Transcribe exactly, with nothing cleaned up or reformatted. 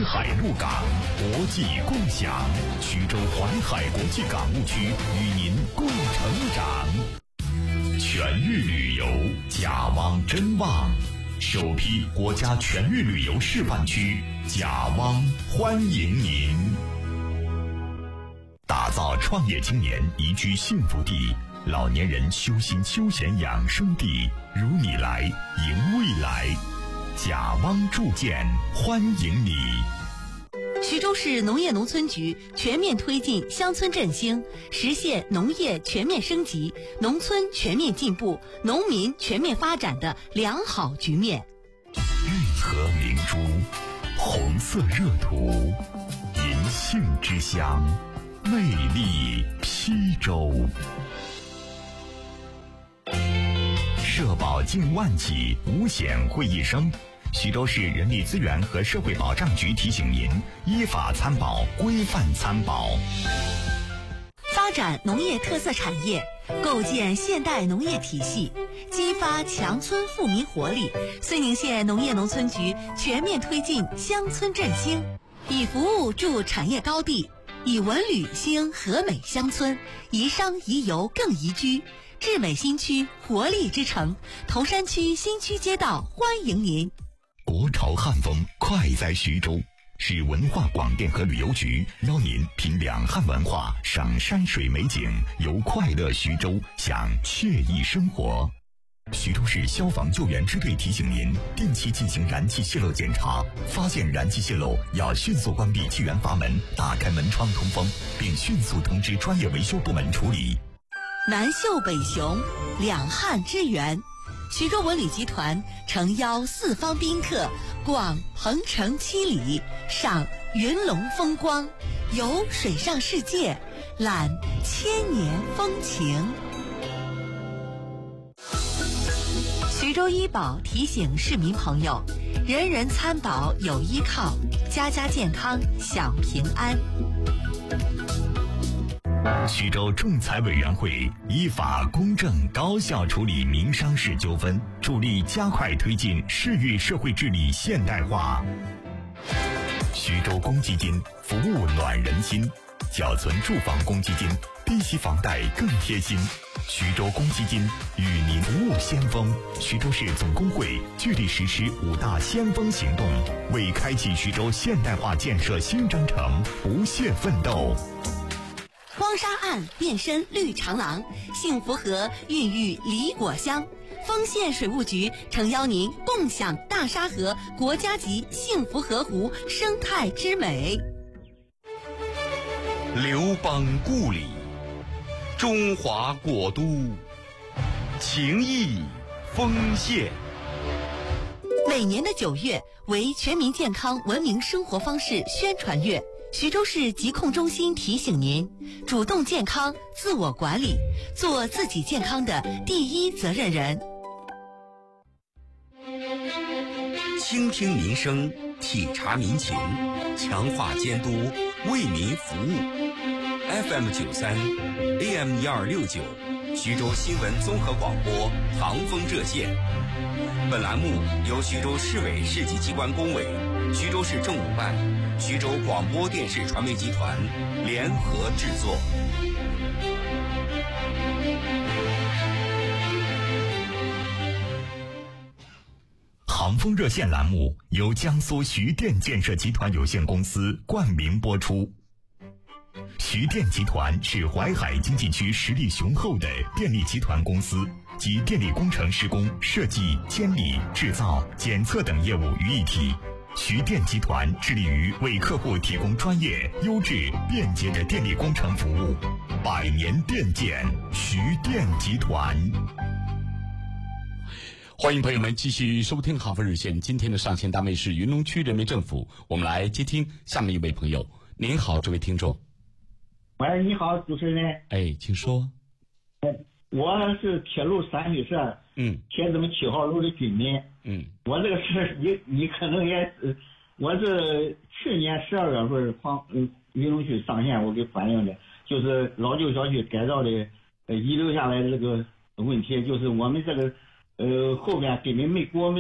海陆港，国际共享。徐州淮海国际港务区与您共成长。全域旅游，甲汪真旺，首批国家全域旅游示范区，甲汪欢迎您。打造创业青年宜居幸福地，老年人修心休闲养生地，如你来，迎未来。甲汪铸建欢迎你。 徐州市农业农村局全面推进乡村振兴，实现农业全面升级、农村全面进步、农民全面发展的良好局面。 运河明珠，红色热土，银杏之乡，魅力邳州。社保近万起，五险会一生。徐州市人力资源和社会保障局提醒您：依法参保，规范参保。 发展农业特色产业，构建现代农业体系，激发强村富民活力。睢宁县农业农村局全面推进乡村振兴，以服务筑产业高地，以文旅兴和美乡村，宜商宜游更宜居。智美新区活力之城，头山区新区街道欢迎您。 国潮汉风快在徐州，市文化广电和旅游局邀您品两汉文化，赏山水美景，游快乐徐州，享惬意生活。徐州市消防救援支队提醒您，定期进行燃气泄漏检查，发现燃气泄漏要迅速关闭气源阀门，打开门窗通风，并迅速通知专业维修部门处理。 南秀北雄，两汉之源。徐州文旅集团诚邀四方宾客逛鹏城七里，赏云龙风光，游水上世界，览千年风情。徐州医保提醒市民朋友，人人参保有依靠，家家健康享平安。 徐州仲裁委员会依法公正高效处理民商事纠纷，助力加快推进市域社会治理现代化。徐州公积金服务暖人心，缴存住房公积金，低息房贷更贴心。徐州公积金与您服务先锋。徐州市总工会聚力实施五大先锋行动，为开启徐州现代化建设新征程不懈奋斗。 荒沙岸变身绿长廊，幸福河孕育梨果香。丰县水务局诚邀您共享大沙河国家级幸福河湖生态之美。 刘邦故里，中华国都，情谊丰县。 每年的九月为全民健康文明生活方式宣传月。徐州市疾控中心提醒您，主动健康自我管理，做自己健康的第一责任人。 倾听民生，体察民情，强化监督，为民服务。F M 九三 A M 一二六九，徐州新闻综合广播唐风热线。本栏目由徐州市委市级机关工委、徐州市政务办、徐州广播电视传媒集团联合制作。 唐风热线栏目由江苏徐电建设集团有限公司冠名播出。徐电集团是淮海经济区实力雄厚的电力集团公司，集电力工程施工、设计、监理、制造、检测等业务于一体。徐电集团致力于为客户提供专业、优质、便捷的电力工程服务。百年电建，徐电集团。 欢迎朋友们继续收听好风热线，今天的上线单位是云龙区人民政府，我们来接听下面一位朋友。您好，这位听众。 喂，你好，主持人。 哎，请说。 我是铁路三旅社， 嗯， 铁子门七号路的居民。 嗯， 我这个事你你可能也是，我是去年十二月份黄嗯云龙区上线，我给反映的，就是老旧小区改造的呃遗留下来的这个问题，就是我们这个呃后边根本没给我们